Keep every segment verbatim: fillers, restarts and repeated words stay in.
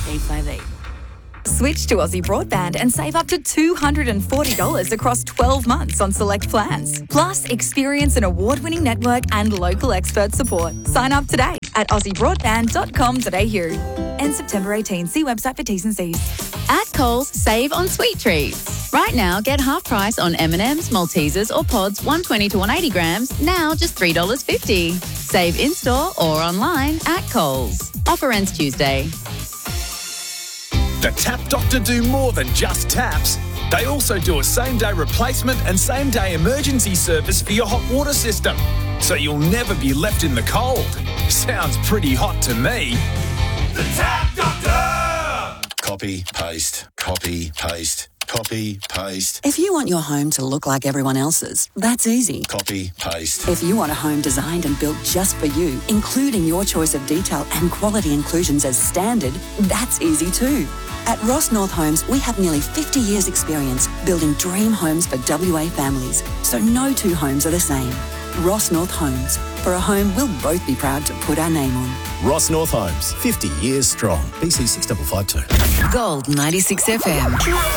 eight five eight. Switch to Aussie Broadband and save up to two hundred forty dollars across twelve months on select plans. Plus, experience an award-winning network and local expert support. Sign up today at aussie broadband dot com dot a u. End September eighteenth. See website for T's and C's. At Coles, save on sweet treats. Right now, get half price on M and M's, Maltesers or Pods one twenty to one eighty grams, now just three dollars fifty. Save in-store or online at Coles. Offer ends Tuesday. The Tap Doctor do more than just taps. They also do a same-day replacement and same-day emergency service for your hot water system, so you'll never be left in the cold. Sounds pretty hot to me. The Tap Doctor! Copy, paste, copy, paste, copy, paste. If you want your home to look like everyone else's, that's easy. Copy, paste. If you want a home designed and built just for you, including your choice of detail and quality inclusions as standard, that's easy too. At Ross North Homes, we have nearly fifty years experience building dream homes for W A families, so no two homes are the same. Ross North Homes, for a home we'll both be proud to put our name on. Ross North Homes, fifty years strong. B C six five five two. Gold ninety-six F M.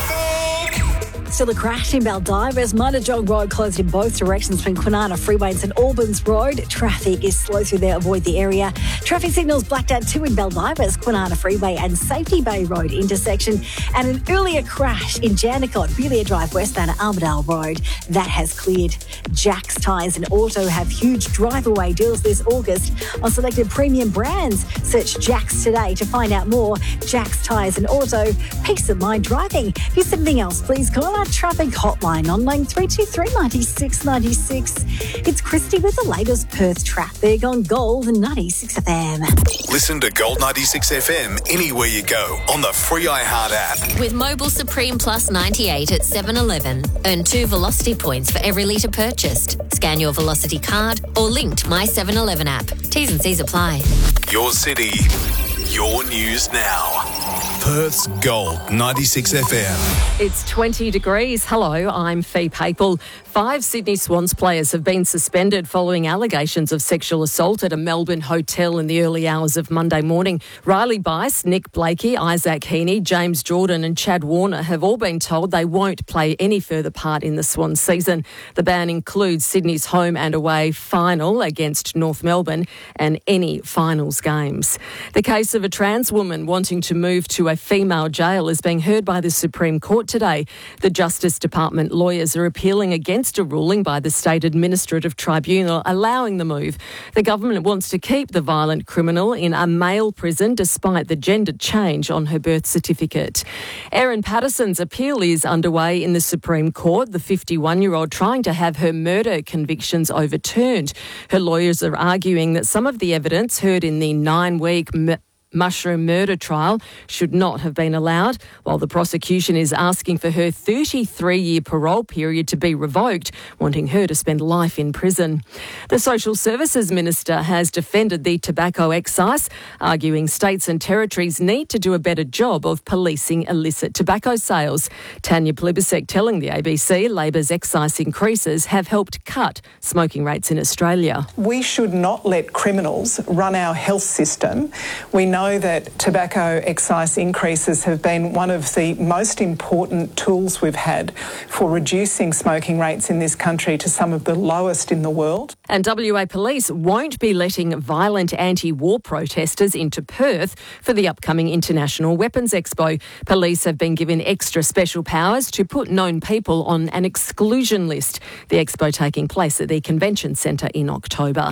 Still a crash in Baldiva as Mudgee Road closed in both directions between Kwinana Freeway and St Albans Road. Traffic is slow through there. Avoid the area. Traffic signals blacked out too in Baldiva's Kwinana Freeway and Safety Bay Road intersection. And an earlier crash in Jandakot, Belia Drive westbound at Armadale Road. That has cleared. Jack's Tyres and Auto have huge drive-away deals this August on selected premium brands. Search Jack's today to find out more. Jack's Tyres and Auto. Peace of mind driving. Here's something else. Please call our traffic hotline on line three two three, nine six nine six. It's Christy with the latest Perth traffic on Gold ninety-six F M. Listen to Gold ninety-six F M anywhere you go on the free iHeart app. With Mobile Supreme Plus ninety-eight at seven eleven. Earn two Velocity points for every litre purchased. Scan your Velocity card or link to My seven eleven app. T's and C's apply. Your city, your news now. Perth's Gold ninety-six F M. It's twenty degrees. Hello, I'm Fee Papel. Five Sydney Swans players have been suspended following allegations of sexual assault at a Melbourne hotel in the early hours of Monday morning. Riley Bice, Nick Blakey, Isaac Heaney, James Jordan and Chad Warner have all been told they won't play any further part in the Swans season. The ban includes Sydney's home and away final against North Melbourne and any finals games. The case of a trans woman wanting to move to a female jail is being heard by the Supreme Court today. The Justice Department lawyers are appealing against a ruling by the State Administrative Tribunal allowing the move. The government wants to keep the violent criminal in a male prison despite the gender change on her birth certificate. Erin Patterson's appeal is underway in the Supreme Court, the fifty-one-year-old trying to have her murder convictions overturned. Her lawyers are arguing that some of the evidence heard in the nine-week m- Mushroom murder trial should not have been allowed, while the prosecution is asking for her thirty-three-year parole period to be revoked, wanting her to spend life in prison. The Social Services Minister has defended the tobacco excise, arguing states and territories need to do a better job of policing illicit tobacco sales. Tanya Plibersek telling the A B C Labor's excise increases have helped cut smoking rates in Australia. We should not let criminals run our health system. We know that tobacco excise increases have been one of the most important tools we've had for reducing smoking rates in this country to some of the lowest in the world. And W A Police won't be letting violent anti-war protesters into Perth for the upcoming International Weapons Expo. Police have been given extra special powers to put known people on an exclusion list. The expo taking place at the Convention Centre in October.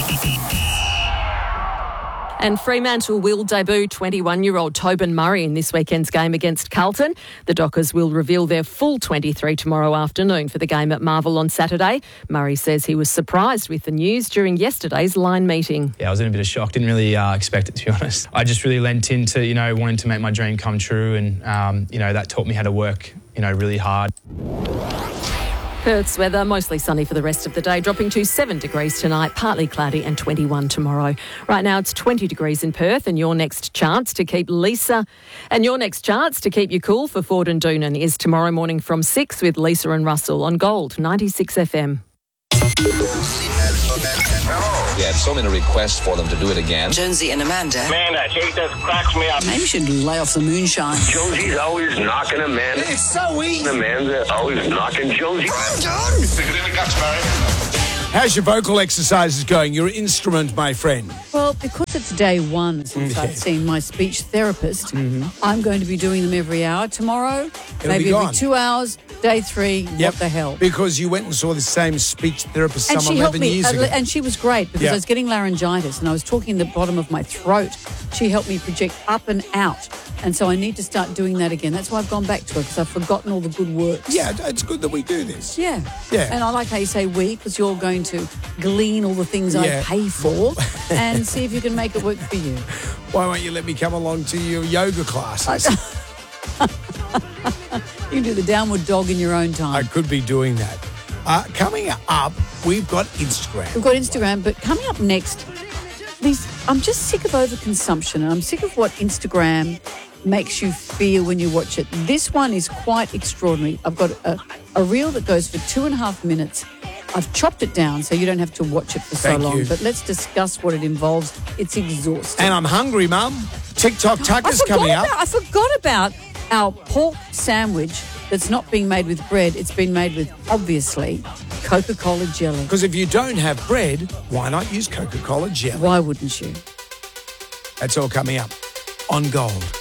And Fremantle will debut twenty-one-year-old Tobin Murray in this weekend's game against Carlton. The Dockers will reveal their full twenty-three tomorrow afternoon for the game at Marvel on Saturday. Murray says he was surprised with the news during yesterday's line meeting. Yeah, I was in a bit of shock. Didn't really uh, expect it, to be honest. I just really lent into, you know, wanting to make my dream come true, and, um, you know, that taught me how to work, you know, really hard. Perth's weather, mostly sunny for the rest of the day, dropping to seven degrees tonight, partly cloudy and twenty-one tomorrow. Right now it's twenty degrees in Perth, and your next chance to keep Lisa, and your next chance to keep you cool for Ford and Doonan is tomorrow morning from six with Lisa and Russell on Gold ninety-six F M. We had so many requests for them to do it again. Jonesy and Amanda. Man, that shit just cracks me up. Maybe you should lay off the moonshine. Jonesy's always knocking Amanda. It's so easy. Amanda's always knocking Jonesy. I'm done. Stick it in the guts, Barry. How's your vocal exercises going? Your instrument, my friend. Well, because it's day one since Yeah. I've seen my speech therapist, Mm-hmm. I'm going to be doing them every hour. Tomorrow, It'll maybe be every gone. two hours. Day three, Yep. what the hell? Because you went and saw the same speech therapist And some she helped eleven me, years uh, ago. and she was great because Yeah. I was getting laryngitis and I was talking the bottom of my throat. She helped me project up and out, and so I need to start doing that again. That's why I've gone back to her, because I've forgotten all the good works. Yeah, it's good that we do this. Yeah. Yeah. And I like how you say we, because you're going to glean all the things Yeah. I pay for and see if you can make it work for you. Why won't you let me come along to your yoga classes? You can do the downward dog in your own time. I could be doing that. Uh, coming up, we've got Instagram. We've got Instagram, but coming up next, these I'm just sick of overconsumption, and I'm sick of what Instagram makes you feel when you watch it. This one is quite extraordinary. I've got a, a reel that goes for two and a half minutes. I've chopped it down so you don't have to watch it for so Thank long, you. but let's discuss what it involves. It's exhausting. And I'm hungry, Mum. TikTok I Tucker's forgot coming up. about, I forgot about our pork sandwich that's not being made with bread. It's been made with, obviously, Coca-Cola jelly. Because if you don't have bread, why not use Coca-Cola jelly? Why wouldn't you? That's all coming up on Gold